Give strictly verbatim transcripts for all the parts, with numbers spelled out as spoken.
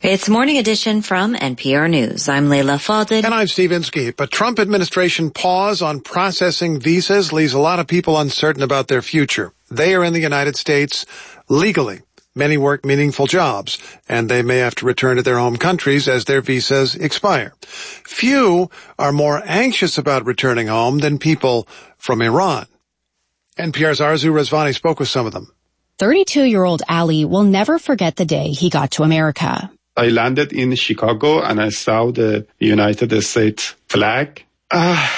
It's Morning Edition from N P R News. I'm Leila Fadel. And I'm Steve Inskeep. A Trump administration pause on processing visas leaves a lot of people uncertain about their future. They are in the United States legally. Many work meaningful jobs, and they may have to return to their home countries as their visas expire. Few are more anxious about returning home than people from Iran. N P R's Arzu Rezvani spoke with some of them. thirty-two-year-old Ali will never forget the day he got to America. I landed in Chicago and I saw the United States flag. Uh,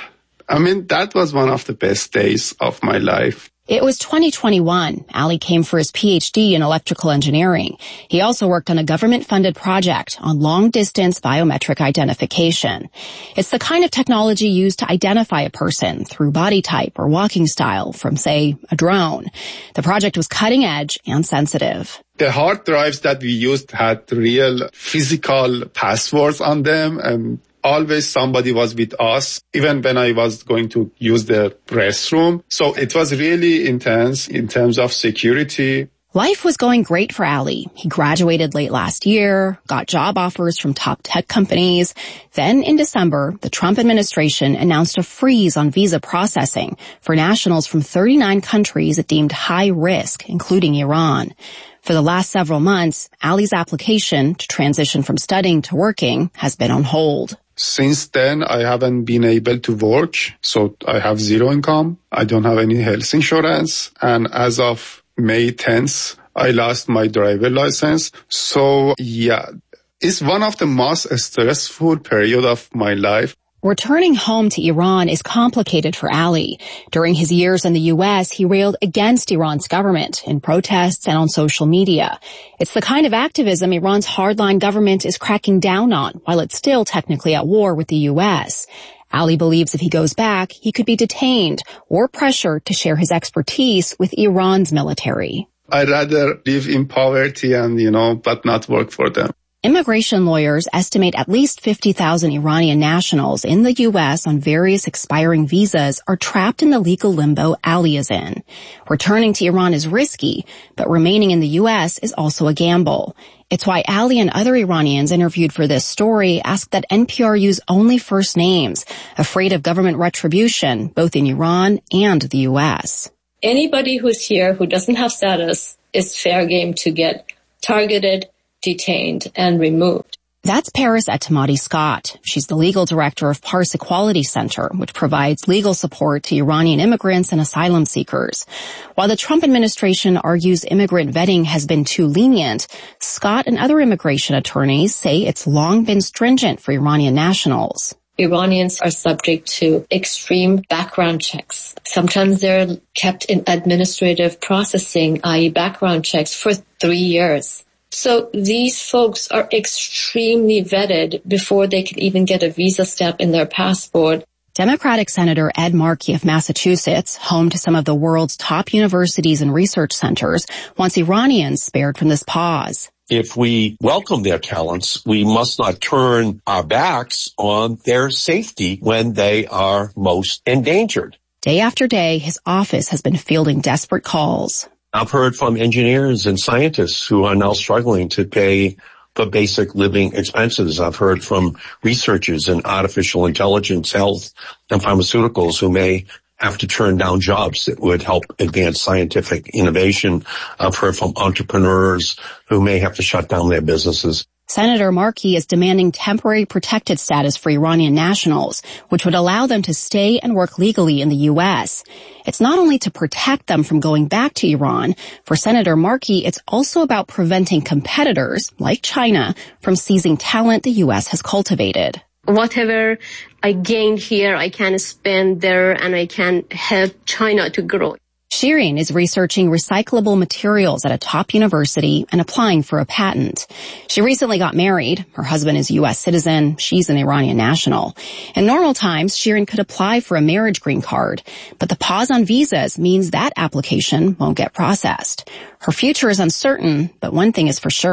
I mean, that was one of the best days of my life. It was twenty twenty-one. Ali came for his P H D in electrical engineering. He also worked on a government-funded project on long-distance biometric identification. It's the kind of technology used to identify a person through body type or walking style from, say, a drone. The project was cutting-edge and sensitive. The hard drives that we used had real physical passwords on them, and always somebody was with us, even when I was going to use the restroom. So it was really intense in terms of security. Life was going great for Ali. He graduated late last year, got job offers from top tech companies. Then in December, the Trump administration announced a freeze on visa processing for nationals from thirty-nine countries it deemed high risk, including Iran. For the last several months, Ali's application to transition from studying to working has been on hold. Since then, I haven't been able to work, so I have zero income. I don't have any health insurance, and as of May tenth, I lost my driver license. So, yeah, it's one of the most stressful period of my life. Returning home to Iran is complicated for Ali. During his years in the U S, he railed against Iran's government in protests and on social media. It's the kind of activism Iran's hardline government is cracking down on, while it's still technically at war with the U S. Ali believes if he goes back, he could be detained or pressured to share his expertise with Iran's military. I'd rather live in poverty and, you know, but not work for them. Immigration lawyers estimate at least fifty thousand Iranian nationals in the U S on various expiring visas are trapped in the legal limbo Ali is in. Returning to Iran is risky, but remaining in the U S is also a gamble. It's why Ali and other Iranians interviewed for this story asked that N P R use only first names, afraid of government retribution, both in Iran and the U S. Anybody who's here who doesn't have status is fair game to get targeted, detained, and removed. That's Paris Etemadi Scott. She's the legal director of Pars Equality Center, which provides legal support to Iranian immigrants and asylum seekers. While the Trump administration argues immigrant vetting has been too lenient, Scott and other immigration attorneys say it's long been stringent for Iranian nationals. Iranians are subject to extreme background checks. Sometimes they're kept in administrative processing, that is background checks, for three years. So these folks are extremely vetted before they can even get a visa stamp in their passport. Democratic Senator Ed Markey of Massachusetts, home to some of the world's top universities and research centers, wants Iranians spared from this pause. If we welcome their talents, we must not turn our backs on their safety when they are most endangered. Day after day, his office has been fielding desperate calls. I've heard from engineers and scientists who are now struggling to pay for basic living expenses. I've heard from researchers in artificial intelligence, health, and pharmaceuticals who may have to turn down jobs that would help advance scientific innovation. I've heard from entrepreneurs who may have to shut down their businesses. Senator Markey is demanding temporary protected status for Iranian nationals, which would allow them to stay and work legally in the U S. It's not only to protect them from going back to Iran. For Senator Markey, it's also about preventing competitors, like China, from seizing talent the U S has cultivated. Whatever I gain here, I can spend there, and I can help China to grow. Shirin is researching recyclable materials at a top university and applying for a patent. She recently got married. Her husband is a U S citizen. She's an Iranian national. In normal times, Shirin could apply for a marriage green card, but the pause on visas means that application won't get processed. Her future is uncertain, but one thing is for sure.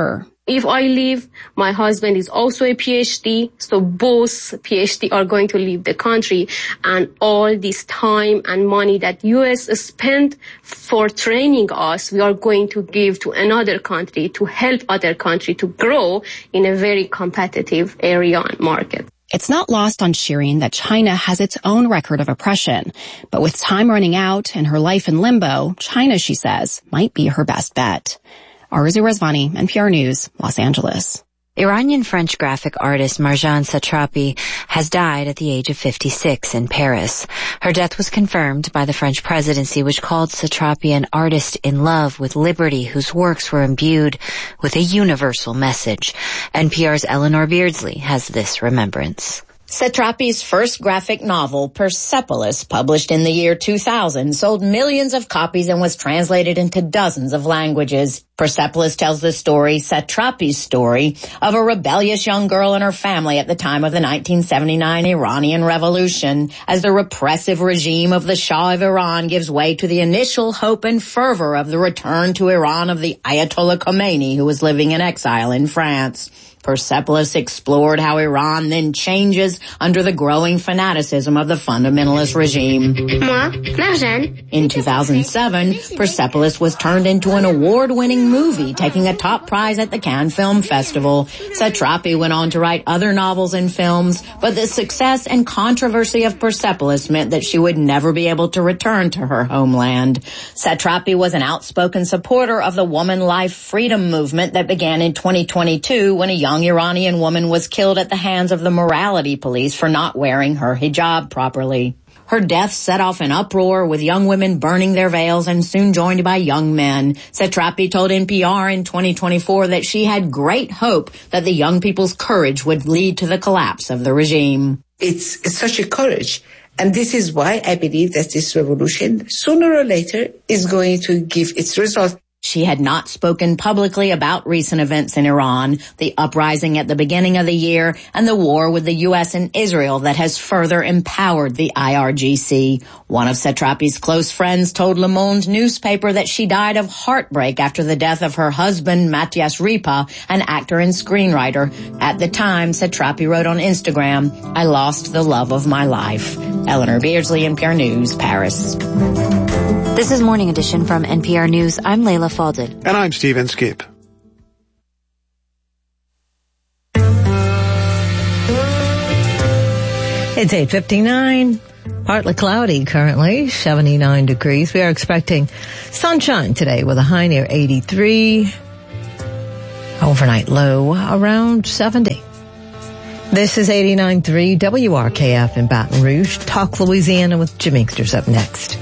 If I leave, my husband is also a P H D, so both P H D are going to leave the country, and all this time and money that U S spent for training us, we are going to give to another country to help other country to grow in a very competitive area and market. It's not lost on Shireen that China has its own record of oppression, but with time running out and her life in limbo, China, she says, might be her best bet. Arzu Rezvani, N P R News, Los Angeles. Iranian French graphic artist Marjane Satrapi has died at the age of fifty-six in Paris. Her death was confirmed by the French presidency, which called Satrapi an artist in love with liberty whose works were imbued with a universal message. N P R's Eleanor Beardsley has this remembrance. Satrapi's first graphic novel, Persepolis, published in the year two thousand, sold millions of copies and was translated into dozens of languages. Persepolis tells the story, Satrapi's story, of a rebellious young girl and her family at the time of the nineteen seventy-nine Iranian Revolution, as the repressive regime of the Shah of Iran gives way to the initial hope and fervor of the return to Iran of the Ayatollah Khomeini, who was living in exile in France. Persepolis explored how Iran then changes under the growing fanaticism of the fundamentalist regime. In two thousand seven, Persepolis was turned into an award-winning movie, taking a top prize at the Cannes Film Festival. Satrapi went on to write other novels and films, but the success and controversy of Persepolis meant that she would never be able to return to her homeland. Satrapi was an outspoken supporter of the woman life freedom movement that began in twenty twenty-two when a young young Iranian woman was killed at the hands of the morality police for not wearing her hijab properly. Her death set off an uproar, with young women burning their veils and soon joined by young men. Satrapi told N P R in twenty twenty-four that she had great hope that the young people's courage would lead to the collapse of the regime. It's, it's such a courage. And this is why I believe that this revolution, sooner or later, is going to give its result. She had not spoken publicly about recent events in Iran, the uprising at the beginning of the year, and the war with the U S and Israel that has further empowered the I R G C. One of Satrapi's close friends told Le Monde newspaper that she died of heartbreak after the death of her husband, Matthias Ripa, an actor and screenwriter. At the time, Satrapi wrote on Instagram, "I lost the love of my life." Eleanor Beardsley, N P R News, Paris. This is Morning Edition from N P R News. I'm Layla Falded. And I'm Steve Inskeep. It's eight fifty-nine. Partly cloudy currently, seventy-nine degrees. We are expecting sunshine today with a high near eighty-three. Overnight low around seventy. This is eighty-nine point three W R K F in Baton Rouge. Talk Louisiana with Jim Inkster's up next.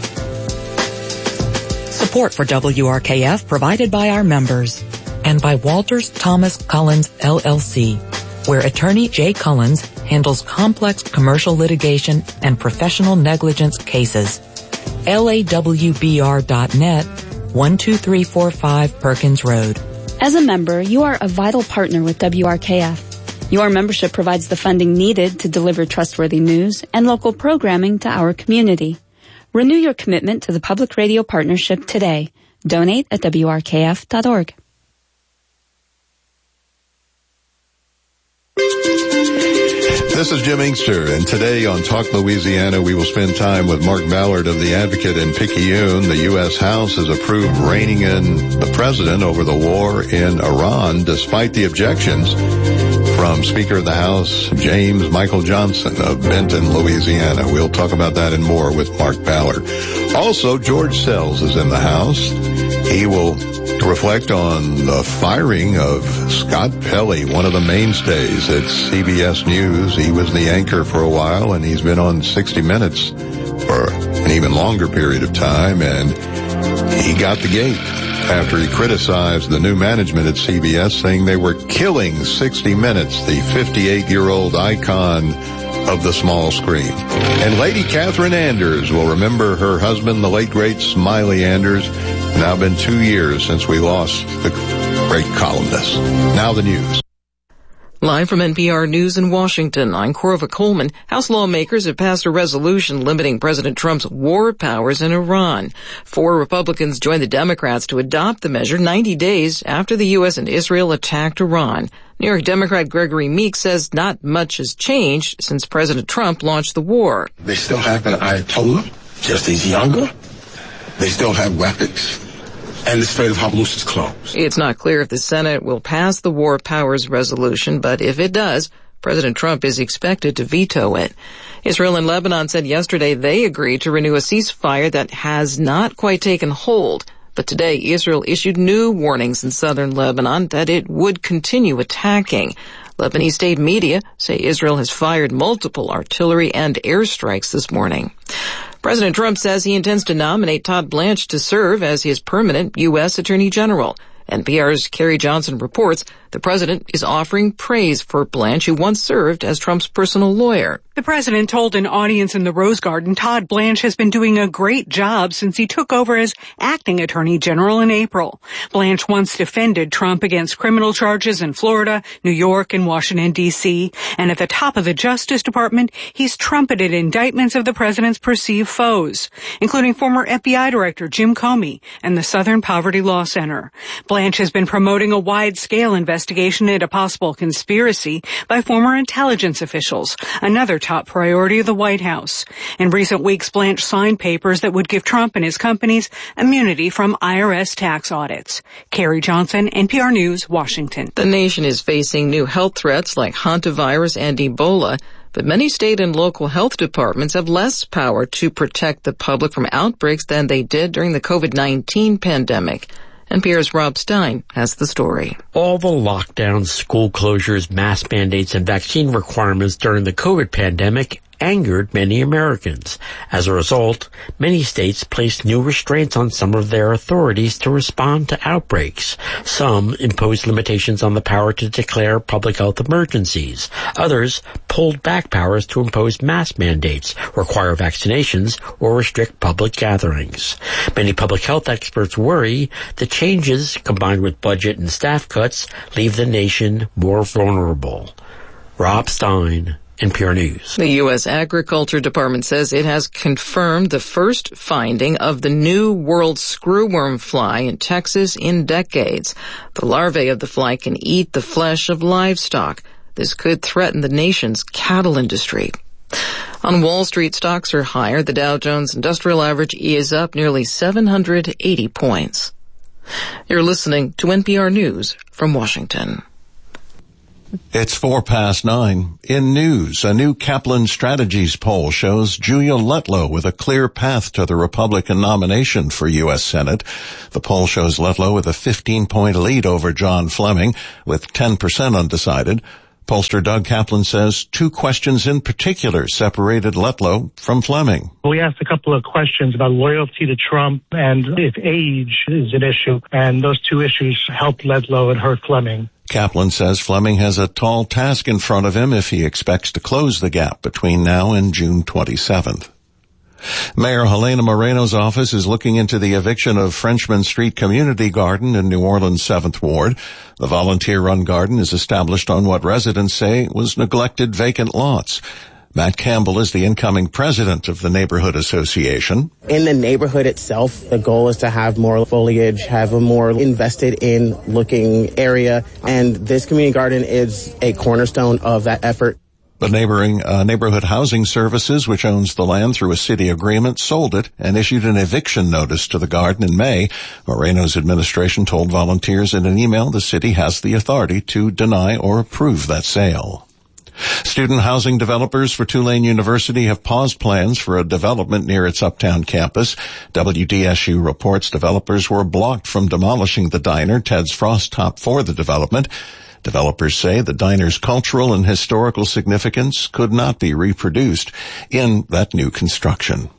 Support for W R K F provided by our members and by Walters Thomas Collins L L C, where attorney Jay Collins handles complex commercial litigation and professional negligence cases. L A W B R dot net, one two three four five Perkins Road. As a member, you are a vital partner with W R K F. Your membership provides the funding needed to deliver trustworthy news and local programming to our community. Renew your commitment to the Public Radio Partnership today. Donate at W R K F dot org. This is Jim Inkster, and today on Talk Louisiana, we will spend time with Mark Ballard of the Advocate in Picayune. The U S House has approved reining in the president over the war in Iran, despite the objections from Speaker of the House, James Michael Johnson of Benton, Louisiana. We'll talk about that and more with Mark Ballard. Also, George Sells is in the House. He will reflect on the firing of Scott Pelley, one of the mainstays at C B S News. He was the anchor for a while, and he's been on sixty minutes for an even longer period of time, and he got the gate after he criticized the new management at C B S, saying they were killing sixty minutes, the fifty-eight-year-old icon of the small screen. And Lady Catherine Anders will remember her husband, the late, great Smiley Anders. Now been two years since we lost the great columnist. Now the news. Live from N P R News in Washington, I'm Corva Coleman. House lawmakers have passed a resolution limiting President Trump's war powers in Iran. Four Republicans joined the Democrats to adopt the measure ninety days after the U S and Israel attacked Iran. New York Democrat Gregory Meeks says not much has changed since President Trump launched the war. They still have an Ayatollah, just he's younger. They still have weapons. And the Strait of Hormuz is closed. It's not clear if the Senate will pass the war powers resolution, but if it does, President Trump is expected to veto it. Israel and Lebanon said yesterday they agreed to renew a ceasefire that has not quite taken hold. But today, Israel issued new warnings in southern Lebanon that it would continue attacking. Lebanese state media say Israel has fired multiple artillery and airstrikes this morning. President Trump says he intends to nominate Todd Blanche to serve as his permanent U S Attorney General. N P R's Carrie Johnson reports the president is offering praise for Blanche, who once served as Trump's personal lawyer. The president told an audience in the Rose Garden Todd Blanche has been doing a great job since he took over as acting attorney general in April. Blanche once defended Trump against criminal charges in Florida, New York, and Washington, D C. And at the top of the Justice Department, he's trumpeted indictments of the president's perceived foes, including former F B I Director Jim Comey and the Southern Poverty Law Center. Blanche has been promoting a wide-scale investigation into a possible conspiracy by former intelligence officials, another top priority of the White House. In recent weeks, Blanche signed papers that would give Trump and his companies immunity from I R S tax audits. Carrie Johnson, N P R News, Washington. The nation is facing new health threats like hantavirus and Ebola, but many state and local health departments have less power to protect the public from outbreaks than they did during the COVID nineteen pandemic. N P R's Rob Stein has the story. All the lockdowns, school closures, mask mandates, and vaccine requirements during the COVID pandemic angered many Americans. As a result, many states placed new restraints on some of their authorities to respond to outbreaks. Some imposed limitations on the power to declare public health emergencies. Others pulled back powers to impose mask mandates, require vaccinations, or restrict public gatherings. Many public health experts worry the changes, combined with budget and staff cuts, leave the nation more vulnerable. Rob Stein, N P R News. The U S Agriculture Department says it has confirmed the first finding of the new world screwworm fly in Texas in decades. The larvae of the fly can eat the flesh of livestock. This could threaten the nation's cattle industry. On Wall Street, stocks are higher. The Dow Jones Industrial Average is up nearly seven hundred eighty points. You're listening to N P R News from Washington. It's four past nine. In news, a new Kaplan Strategies poll shows Julia Letlow with a clear path to the Republican nomination for U S Senate. The poll shows Letlow with a fifteen-point lead over John Fleming, with ten percent undecided. Pollster Doug Kaplan says two questions in particular separated Letlow from Fleming. We asked a couple of questions about loyalty to Trump and if age is an issue, and those two issues helped Letlow and hurt Fleming. Kaplan says Fleming has a tall task in front of him if he expects to close the gap between now and June twenty-seventh. Mayor Helena Moreno's office is looking into the eviction of Frenchman Street Community Garden in New Orleans' seventh Ward. The volunteer-run garden is established on what residents say was neglected vacant lots. Matt Campbell is the incoming president of the Neighborhood Association. In the neighborhood itself, the goal is to have more foliage, have a more invested in looking area, and this community garden is a cornerstone of that effort. The neighboring uh, Neighborhood Housing Services, which owns the land through a city agreement, sold it and issued an eviction notice to the garden in May. Moreno's administration told volunteers in an email the city has the authority to deny or approve that sale. Student housing developers for Tulane University have paused plans for a development near its uptown campus. W D S U reports developers were blocked from demolishing the diner, Ted's Frost Top, for the development. Developers say the diner's cultural and historical significance could not be reproduced in that new construction.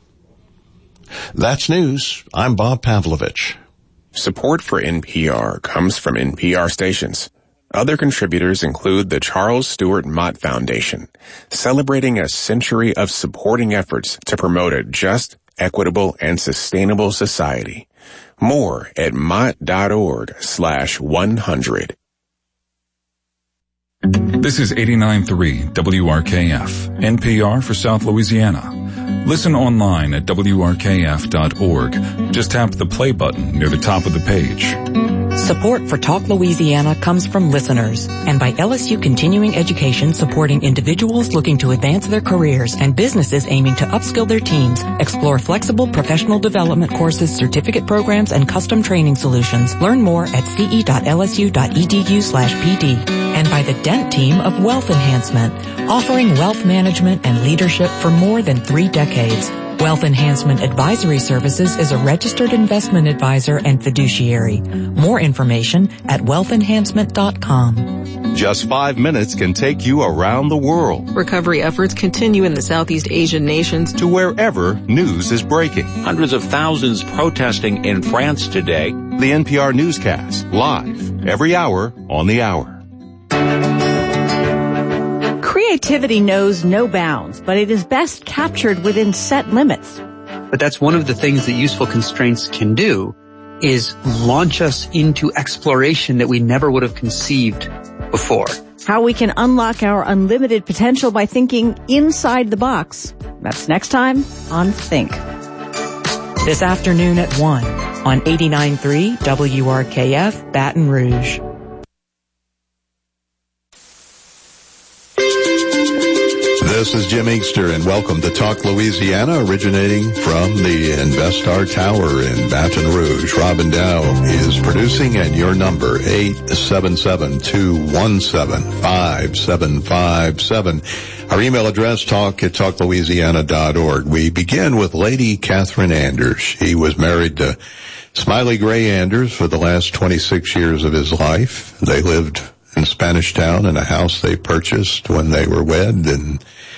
That's news. I'm Bob Pavlovich. Support for N P R comes from N P R stations. Other contributors include the Charles Stewart Mott Foundation, celebrating a century of supporting efforts to promote a just, equitable, and sustainable society. More at mott.org slash 100. This is eighty-nine point three W R K F, N P R for South Louisiana. Listen online at W R K F dot org. Just tap the play button near the top of the page. Support for Talk Louisiana comes from listeners and by L S U Continuing Education, supporting individuals looking to advance their careers and businesses aiming to upskill their teams. Explore flexible professional development courses, certificate programs, and custom training solutions. Learn more at c e dot l s u dot e d u slash p d. And by the Dent team of Wealth Enhancement, offering wealth management and leadership for more than three decades. Wealth Enhancement Advisory Services is a registered investment advisor and fiduciary. More information at wealth enhancement dot com. Just five minutes can take you around the world. Recovery efforts continue in the Southeast Asian nations to wherever news is breaking. Hundreds of thousands protesting in France today. The N P R newscast, live, every hour on the hour. Creativity knows no bounds, but it is best captured within set limits. But that's one of the things that useful constraints can do, is launch us into exploration that we never would have conceived before. How we can unlock our unlimited potential by thinking inside the box. That's next time on Think. This afternoon at one on eighty-nine point three W R K F Baton Rouge. This is Jim Inkster, and welcome to Talk Louisiana, originating from the InvestStar Tower in Baton Rouge. Robin Dow is producing, and your number, eight seven seven, two one seven, five seven five seven. Our email address, talk at talk louisiana dot org. We begin with Lady Catherine Anders. She was married to Smiley Gray Anders for the last twenty-six years of his life. They lived in Spanish Town in a house they purchased when they were wed in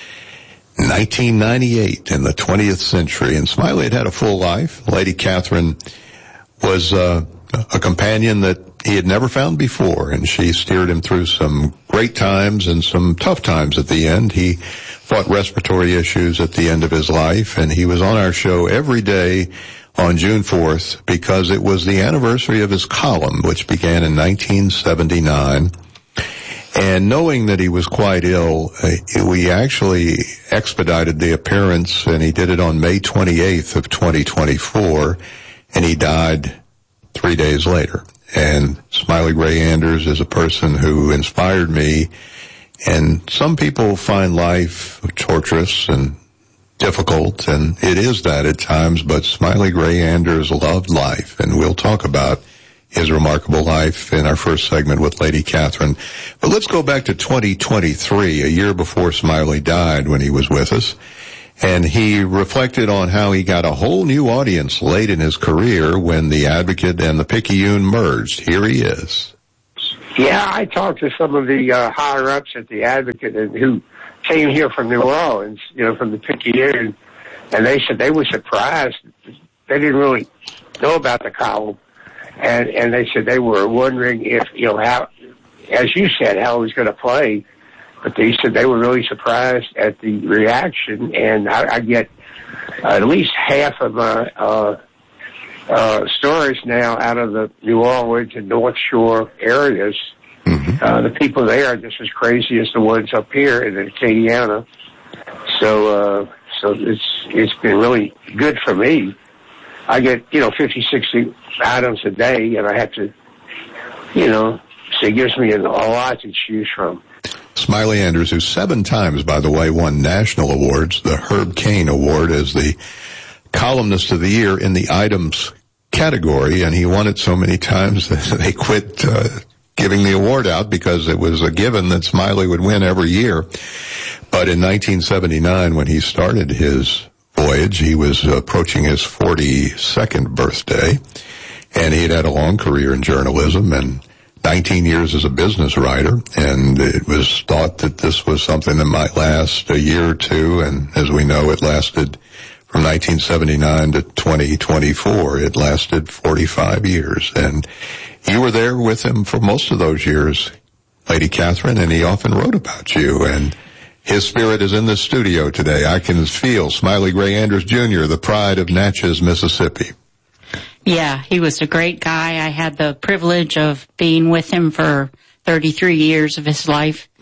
nineteen ninety-eight, in the twentieth century. And Smiley had had a full life. Lady Catherine was uh, a companion that he had never found before, and she steered him through some great times and some tough times at the end. He fought respiratory issues at the end of his life, and he was on our show every day on June fourth because it was the anniversary of his column, which began in nineteen seventy-nine. And knowing that he was quite ill, uh, we actually expedited the appearance, and he did it on May twenty-eighth of twenty twenty-four, and he died three days later. And Smiley Gray Anders is a person who inspired me, and some people find life torturous and difficult, and it is that at times, but Smiley Gray Anders loved life, and we'll talk about his remarkable life in our first segment with Lady Catherine. But let's go back to twenty twenty-three, a year before Smiley died when he was with us. And he reflected on how he got a whole new audience late in his career when the Advocate and the Picayune merged. Here he is. Yeah, I talked to some of the uh, higher-ups at the Advocate and who came here from New Orleans, you know, from the Picayune, and they said they were surprised. They didn't really know about the column. And, and they said they were wondering if, you know, how, as you said, how he was going to play. But they said they were really surprised at the reaction. And I, I get uh, at least half of my uh, uh, stories now out of the New Orleans and North Shore areas. Mm-hmm. Uh, the people there are just as crazy as the ones up here in Acadiana. So, uh, so it's, it's been really good for me. I get, you know, fifty, sixty items a day, and I have to, you know, so it gives me a lot to choose from. Smiley Anders, who seven times, by the way, won national awards, the Herb Cain Award as the columnist of the year in the items category, and he won it so many times that they quit uh, giving the award out because it was a given that Smiley would win every year. But in nineteen seventy-nine, when he started his voyage, he was approaching his forty-second birthday, and he had had a long career in journalism and nineteen years as a business writer, and it was thought that this was something that might last a year or two, and as we know, it lasted from nineteen seventy-nine to twenty twenty-four. It lasted forty-five years, and you were there with him for most of those years, Lady Catherine, and he often wrote about you, and his spirit is in the studio today. I can feel Smiley Gray Anders Junior, the pride of Natchez, Mississippi. Yeah, he was a great guy. I had the privilege of being with him for thirty-three years of his life.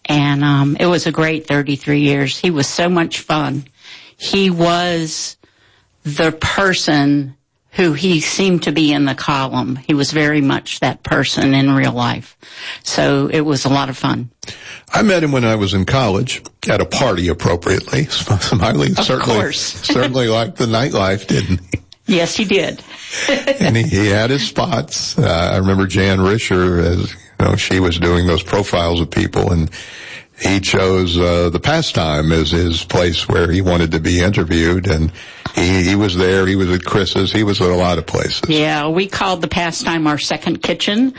And um it was a great thirty-three years. He was so much fun. He was the person who he seemed to be in the column. He was very much that person in real life. So it was a lot of fun. I met him when I was in college at a party, appropriately. Smiley of certainly, course. certainly liked the nightlife, didn't he? Yes, he did. And he, he had his spots. Uh, I remember Jan Risher, as you know, she was doing those profiles of people, and he chose uh, the Pastime as his place where he wanted to be interviewed, and he, he was there. He was at Chris's. He was at a lot of places. Yeah, we called the Pastime our second kitchen,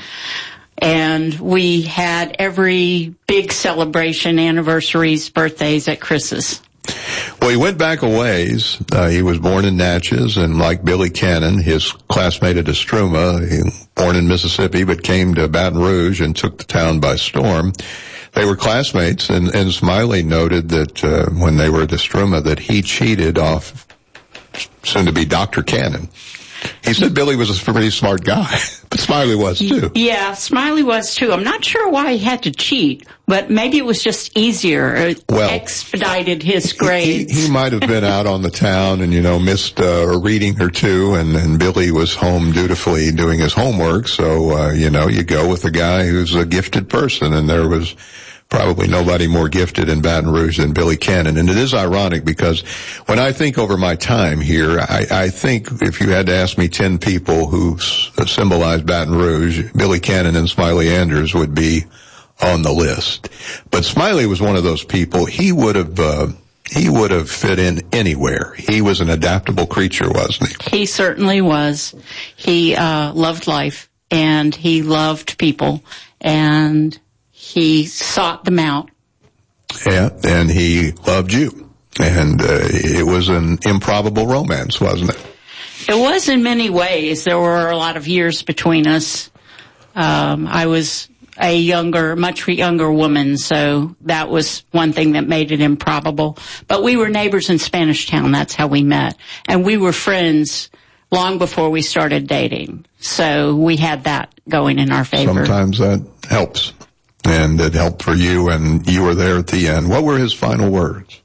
and we had every big celebration, anniversaries, birthdays at Chris's. Well, he went back a ways. Uh, he was born in Natchez, and like Billy Cannon, his classmate at Estruma, he, born in Mississippi, but came to Baton Rouge and took the town by storm. They were classmates, and, and Smiley noted that uh, when they were at Estruma that he cheated off soon-to-be Doctor Cannon. He said Billy was a pretty smart guy, but Smiley was too. Yeah, Smiley was too. I'm not sure why he had to cheat, but maybe it was just easier. It well, expedited his grades. He, he might have been out on the town and, you know, missed uh, a reading or two, and, and Billy was home dutifully doing his homework. So, uh, you know, you go with a guy who's a gifted person, and there was probably nobody more gifted in Baton Rouge than Billy Cannon. And it is ironic because when I think over my time here, I, I think if you had to ask me ten people who s- symbolize Baton Rouge, Billy Cannon and Smiley Anders would be on the list. But Smiley was one of those people. He would have, uh, he would have fit in anywhere. He was an adaptable creature, wasn't he? He certainly was. He, uh, loved life, and he loved people, and he sought them out. Yeah, and he loved you. And uh, it was an improbable romance, wasn't it? It was in many ways. There were a lot of years between us. Um, I was a younger, much younger woman, so that was one thing that made it improbable. But we were neighbors in Spanish Town. That's how we met. And we were friends long before we started dating. So we had that going in our favor. Sometimes that helps. And it helped for you, and you were there at the end. What were his final words?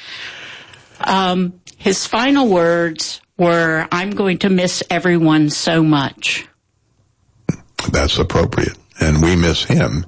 Um, his final words were, "I'm going to miss everyone so much." That's appropriate. And we miss him.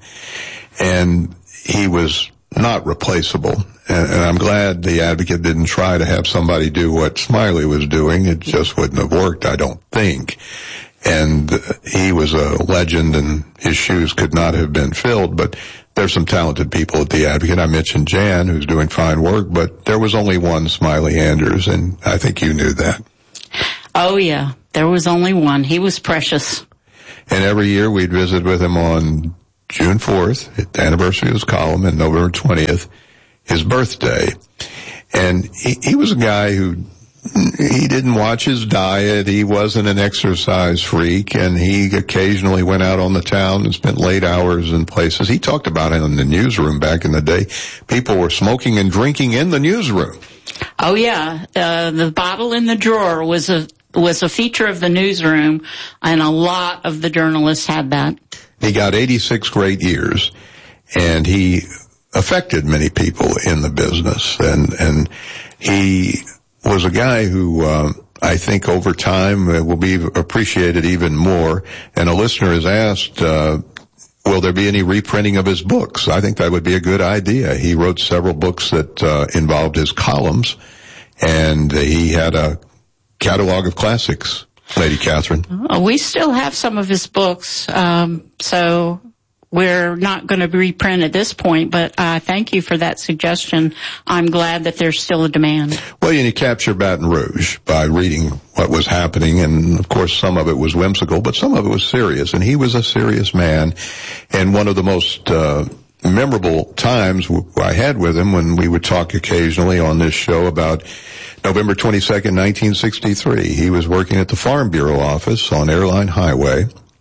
And he was not replaceable. And, and I'm glad the Advocate didn't try to have somebody do what Smiley was doing. It just wouldn't have worked, I don't think. And he was a legend, and his shoes could not have been filled. But there's some talented people at the Advocate. I mentioned Jan, who's doing fine work, but there was only one Smiley Anders, and I think you knew that. Oh, yeah. There was only one. He was precious. And every year we'd visit with him on June fourth, the anniversary of his column, and November twentieth, his birthday. And he, he was a guy who, he didn't watch his diet. He wasn't an exercise freak, and he occasionally went out on the town and spent late hours in places. He talked about it in the newsroom back in the day. People were smoking and drinking in the newsroom. Oh, yeah. Uh, the bottle in the drawer was a was a feature of the newsroom, and a lot of the journalists had that. He got eighty-six great years, and he affected many people in the business, and and he was a guy who uh, I think over time uh, will be appreciated even more. And a listener has asked, uh, will there be any reprinting of his books? I think that would be a good idea. He wrote several books that uh, involved his columns, and he had a catalog of classics, Lady Catherine. Uh, we still have some of his books, um, so we're not going to reprint at this point, but uh, thank you for that suggestion. I'm glad that there's still a demand. Well, you capture Baton Rouge by reading what was happening, and of course some of it was whimsical, but some of it was serious, and he was a serious man. And one of the most uh, memorable times I had with him when we would talk occasionally on this show about November twenty-second, nineteen sixty-three. He was working at the Farm Bureau office on Airline Highway,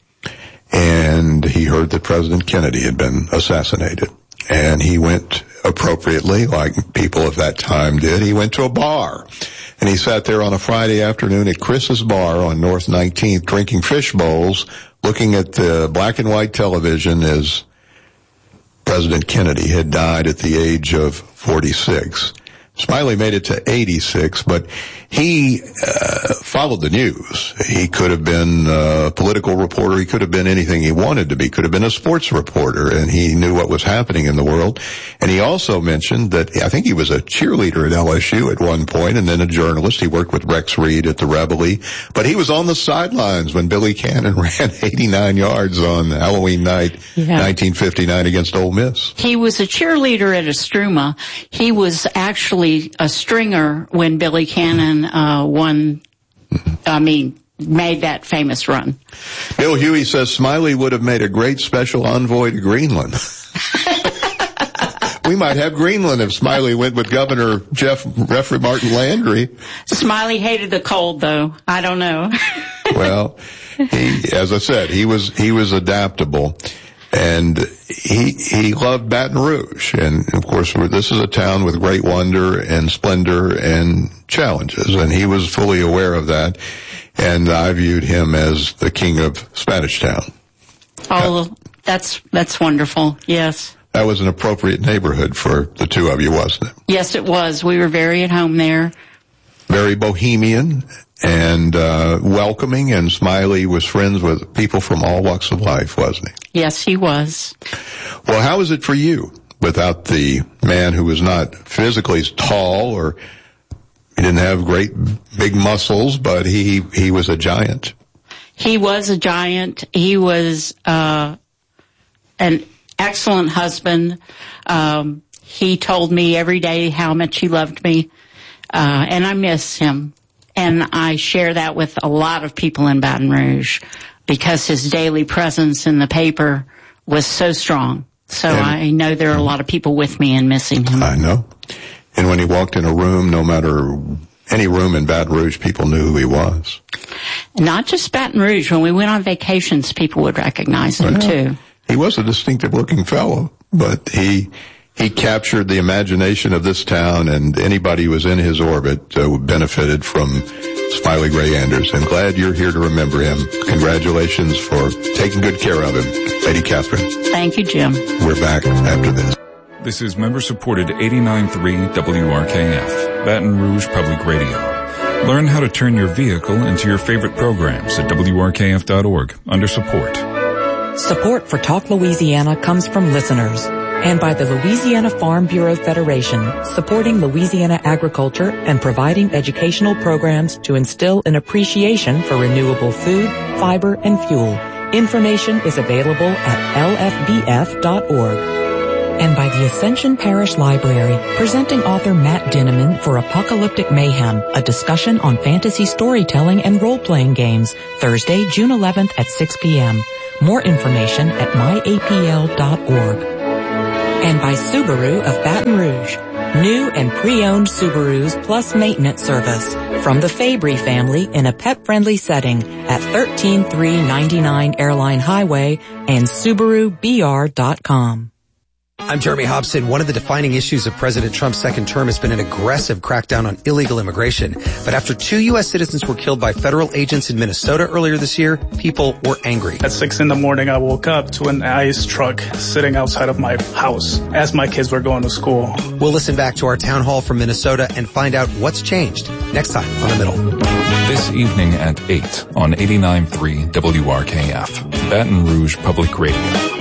and he heard that President Kennedy had been assassinated. And he went appropriately, like people of that time did, he went to a bar. And he sat there on a Friday afternoon at Chris's Bar on North nineteenth, drinking fish bowls, looking at the black and white television as President Kennedy had died at the age of forty-six. Smiley made it to eighty-six, but he uh, followed the news. He could have been a political reporter. He could have been anything he wanted to be. Could have been a sports reporter, and he knew what was happening in the world. And he also mentioned that I think he was a cheerleader at L S U at one point, and then a journalist. He worked with Rex Reed at the Reveille, but he was on the sidelines when Billy Cannon ran eighty-nine yards on Halloween night, yeah. nineteen fifty-nine against Ole Miss. He was a cheerleader at Estruma. He was actually a stringer when Billy Cannon uh, won, I mean, made that famous run. Bill Huey says Smiley would have made a great special envoy to Greenland. We might have Greenland if Smiley went with Governor Jeff Referee Martin Landry. Smiley hated the cold, though. I don't know. Well, he, as I said, he was he was adaptable. And he he loved Baton Rouge. And, of course, this is a town with great wonder and splendor and challenges. And he was fully aware of that. And I viewed him as the king of Spanish Town. Oh, that's that's wonderful. Yes. That was an appropriate neighborhood for the two of you, wasn't it? Yes, it was. We were very at home there. Very bohemian and uh welcoming, and Smiley was friends with people from all walks of life, wasn't he? Yes, he was. Well, how is it for you without the man who was not physically tall, or he didn't have great big muscles, but he he was a giant? He was a giant. He was uh an excellent husband. Um he told me every day how much he loved me, uh and I miss him. And I share that with a lot of people in Baton Rouge because his daily presence in the paper was so strong. So and I know there are a lot of people with me in missing him. I know. And when he walked in a room, no matter any room in Baton Rouge, people knew who he was. Not just Baton Rouge. When we went on vacations, people would recognize him, well, too. He was a distinctive-looking fellow, but he... He captured the imagination of this town, and anybody who was in his orbit uh, benefited from Smiley Gray Anders. I'm glad you're here to remember him. Congratulations for taking good care of him, Lady Catherine. Thank you, Jim. We're back after this. This is member-supported eighty-nine point three W R K F, Baton Rouge Public Radio. Learn how to turn your vehicle into your favorite programs at W R K F dot org under support. Support for Talk Louisiana comes from listeners and by the Louisiana Farm Bureau Federation, supporting Louisiana agriculture and providing educational programs to instill an appreciation for renewable food, fiber, and fuel. Information is available at L F B F dot org. And by the Ascension Parish Library, presenting author Matt Dinneman for Apocalyptic Mayhem, a discussion on fantasy storytelling and role-playing games, Thursday, June eleventh at six p.m. More information at my A P L dot org. And by Subaru of Baton Rouge, new and pre-owned Subarus plus maintenance service from the Fabry family in a pet-friendly setting at thirteen three ninety-nine Airline Highway and Subaru B R dot com. I'm Jeremy Hobson. One of the defining issues of President Trump's second term has been an aggressive crackdown on illegal immigration. But after two U S citizens were killed by federal agents in Minnesota earlier this year, people were angry. At six in the morning, I woke up to an ICE truck sitting outside of my house as my kids were going to school. We'll listen back to our town hall from Minnesota and find out what's changed next time on The Middle. This evening at eight on eighty-nine point three W R K F, Baton Rouge Public Radio.